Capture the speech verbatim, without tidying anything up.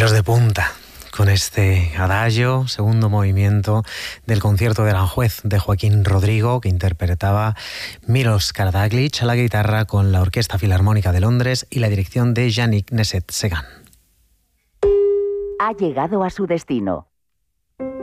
pelos de punta con este adagio, segundo movimiento del concierto de Aranjuez de Joaquín Rodrigo, que interpretaba Milos Karadzic a la guitarra con la Orquesta Filarmónica de Londres y la dirección de Yannick Nézet-Séguin. Ha llegado a su destino.